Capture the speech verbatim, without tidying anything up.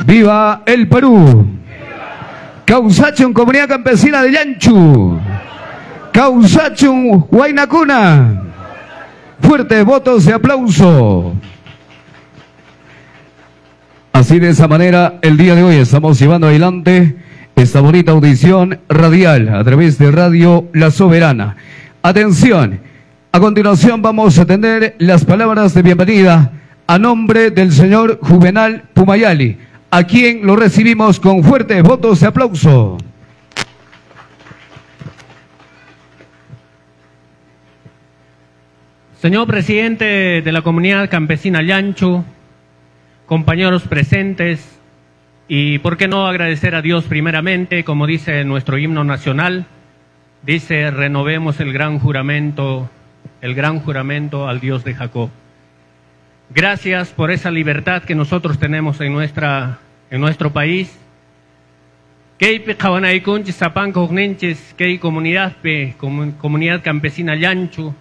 ¡Viva el Perú! Causachun, Comunidad Campesina de Llanchu. Causachun, Huayna Cuna. Fuertes votos de aplauso. Así de esa manera, el día de hoy estamos llevando adelante esta bonita audición radial a través de Radio La Soberana. Atención, a continuación vamos a atender las palabras de bienvenida a nombre del señor Juvenal Pumayali, a quien lo recibimos con fuertes votos de aplauso. Señor presidente de la Comunidad Campesina Llanchu, compañeros presentes, y por qué no agradecer a Dios primeramente, como dice nuestro himno nacional, dice: renovemos el gran juramento, el gran juramento al Dios de Jacob. Gracias por esa libertad que nosotros tenemos en nuestra en nuestro país. Que comunidad comunidad campesina Llanchu